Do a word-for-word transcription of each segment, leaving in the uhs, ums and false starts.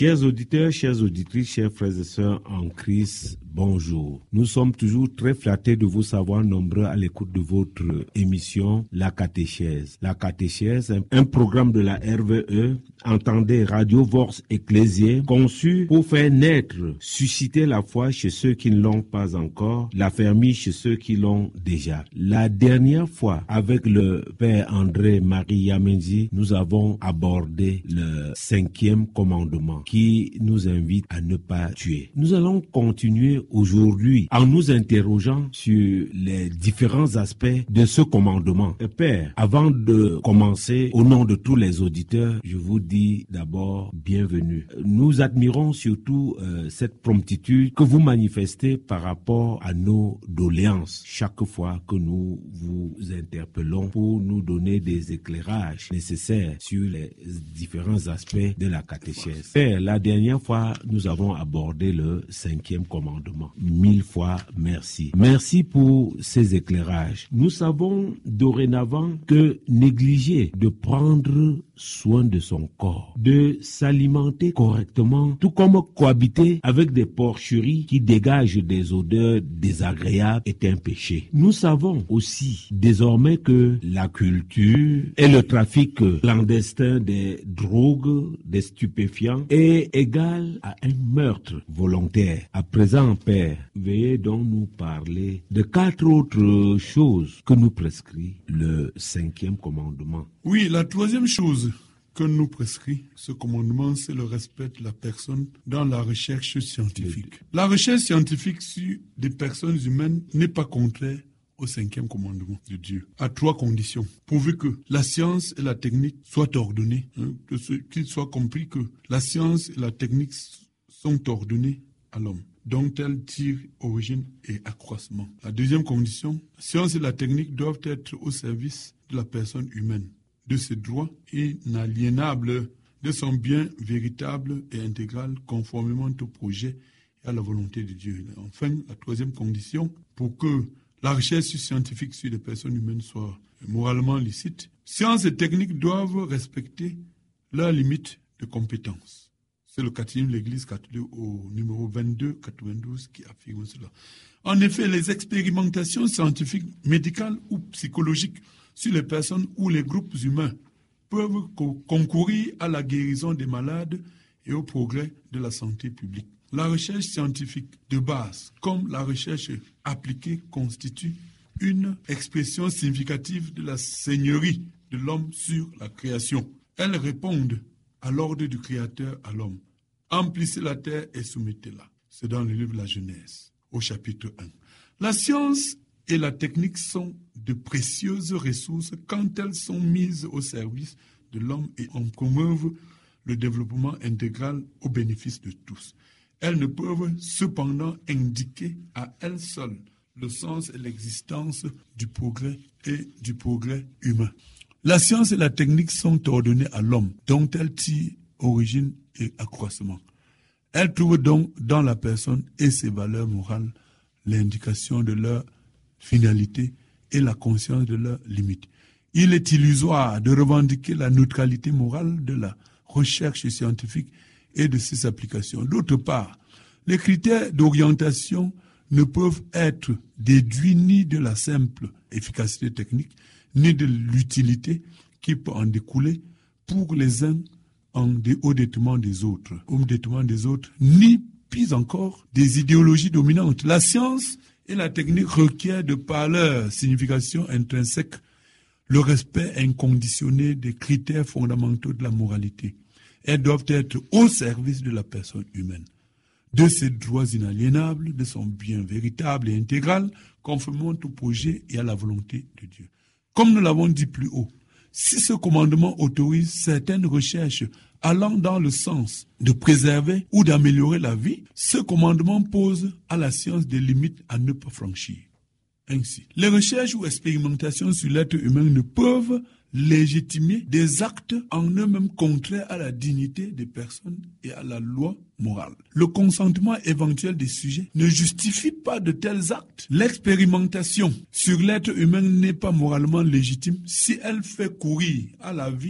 Chers auditeurs, chères auditrices, chers frères et sœurs en Christ, bonjour. Nous sommes toujours très flattés de vous savoir nombreux à l'écoute de votre émission La Catéchèse. La Catéchèse, un programme de la R V E, entendez Radio Vox Ecclésiae, conçu pour faire naître, susciter la foi chez ceux qui ne l'ont pas encore, la fermer chez ceux qui l'ont déjà. La dernière fois, avec le Père André Marie Yamenzi, nous avons abordé le cinquième commandement qui nous invite à ne pas tuer. Nous allons continuer aujourd'hui en nous interrogeant sur les différents aspects de ce commandement. Et Père, avant de commencer, au nom de tous les auditeurs, je vous dis d'abord bienvenue. Nous admirons surtout euh, cette promptitude que vous manifestez par rapport à nos doléances chaque fois que nous vous interpellons pour nous donner des éclairages nécessaires sur les différents aspects de la catéchèse. Père, la dernière fois, nous avons abordé le cinquième commandement. Mille fois merci. Merci pour ces éclairages. Nous savons dorénavant que négliger de prendre soin de son corps, de s'alimenter correctement, tout comme cohabiter avec des porcheries qui dégagent des odeurs désagréables est un péché. Nous savons aussi désormais que la culture et le trafic clandestin des drogues, des stupéfiants est égal à un meurtre volontaire. À présent, Père, veuillez donc nous parler de quatre autres choses que nous prescrit le cinquième commandement. Oui, la troisième chose que nous prescrit ce commandement, c'est le respect de la personne dans la recherche scientifique. La recherche scientifique sur des personnes humaines n'est pas contraire au cinquième commandement de Dieu, à trois conditions. Pourvu que la science et la technique soient ordonnées, hein, qu'il soit compris que la science et la technique sont ordonnées à l'homme, dont elles tirent origine et accroissement. La deuxième condition, la science et la technique doivent être au service de la personne humaine, de ses droits inaliénables, de son bien véritable et intégral, conformément au projet et à la volonté de Dieu. Enfin, la troisième condition, pour que la recherche scientifique sur les personnes humaines soit moralement licite, science et technique doivent respecter leurs limites de compétence. C'est le catéchisme de l'Église catholique au numéro vingt-deux quatre-vingt-douze qui affirme cela. En effet, les expérimentations scientifiques, médicales ou psychologiques sur les personnes ou les groupes humains peuvent co- concourir à la guérison des malades et au progrès de la santé publique. La recherche scientifique de base, comme la recherche appliquée, constitue une expression significative de la seigneurie de l'homme sur la création. Elles répondent à l'ordre du Créateur à l'homme. Emplissez la terre et soumettez-la. C'est dans le livre de la Genèse, au chapitre un. La science et la technique sont de précieuses ressources quand elles sont mises au service de l'homme et en promeuvent le développement intégral au bénéfice de tous. Elles ne peuvent cependant indiquer à elles seules le sens et l'existence du progrès et du progrès humain. La science et la technique sont ordonnées à l'homme, dont elles tirent origine et accroissement. Elles trouvent donc dans la personne et ses valeurs morales l'indication de leur finalité et la conscience de leurs limites. Il est illusoire de revendiquer la neutralité morale de la recherche scientifique et de ses applications. D'autre part, les critères d'orientation ne peuvent être déduits ni de la simple efficacité technique, ni de l'utilité qui peut en découler pour les uns en dé- au détriment des autres, au détriment des autres, ni, pis encore, des idéologies dominantes. La science et la technique requièrent de par leur signification intrinsèque le respect inconditionné des critères fondamentaux de la moralité. Elles doivent être au service de la personne humaine, de ses droits inaliénables, de son bien véritable et intégral, conformément au projet et à la volonté de Dieu. Comme nous l'avons dit plus haut, si ce commandement autorise certaines recherches allant dans le sens de préserver ou d'améliorer la vie, ce commandement pose à la science des limites à ne pas franchir. Ainsi, les recherches ou expérimentations sur l'être humain ne peuvent légitimer des actes en eux-mêmes contraires à la dignité des personnes et à la loi morale. Le consentement éventuel des sujets ne justifie pas de tels actes. L'expérimentation sur l'être humain n'est pas moralement légitime si elle fait courir à la vie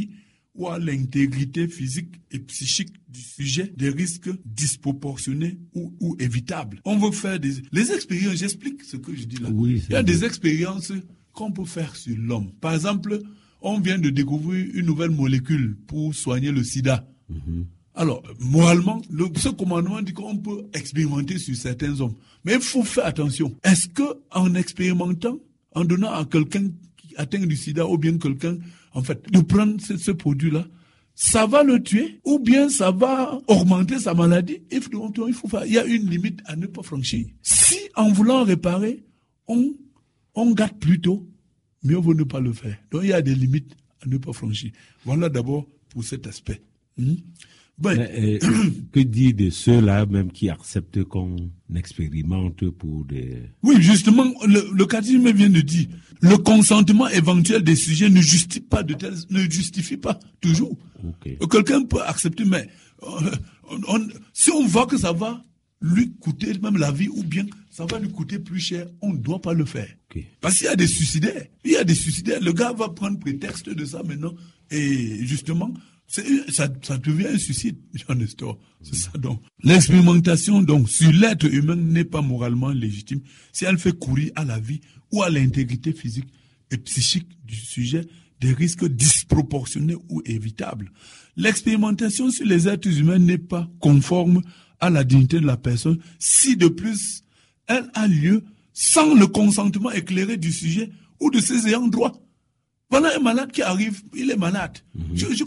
ou à l'intégrité physique et psychique du sujet des risques disproportionnés ou, ou évitables. On veut faire des... Les expériences, j'explique ce que je dis là. Oui, il y a des expériences qu'on peut faire sur l'homme. Par exemple, on vient de découvrir une nouvelle molécule pour soigner le sida. Mm-hmm. Alors, moralement, le, ce commandement dit qu'on peut expérimenter sur certains hommes. Mais il faut faire attention. Est-ce que en expérimentant, en donnant à quelqu'un qui atteint du sida ou bien quelqu'un, en fait, de prendre ce, ce produit-là, ça va le tuer ou bien ça va augmenter sa maladie? Il faut, il faut faire, il y a une limite à ne pas franchir. Si, en voulant réparer, on, on gâte plutôt, mieux vaut ne pas le faire. Donc, il y a des limites à ne pas franchir. Voilà d'abord pour cet aspect. Hmm? Ben, euh, que dire de ceux-là même qui acceptent qu'on expérimente pour des... Oui, justement, le, le catéchisme vient de dire, le consentement éventuel des sujets ne justifie pas de telles, ne justifie pas toujours. Okay. Quelqu'un peut accepter, mais euh, on, on, si on voit que ça va lui coûter même la vie ou bien ça va lui coûter plus cher, on ne doit pas le faire. Okay. Parce qu'il y a des suicidaires. Il y a des suicidaires. Le gars va prendre prétexte de ça maintenant et justement... C'est, ça, ça devient un suicide, Jean Nestor. C'est ça donc. L'expérimentation donc sur l'être humain n'est pas moralement légitime si elle fait courir à la vie ou à l'intégrité physique et psychique du sujet des risques disproportionnés ou évitables. L'expérimentation sur les êtres humains n'est pas conforme à la dignité de la personne si de plus elle a lieu sans le consentement éclairé du sujet ou de ses ayants droit. Voilà un malade qui arrive, il est malade. Mm-hmm. Je, je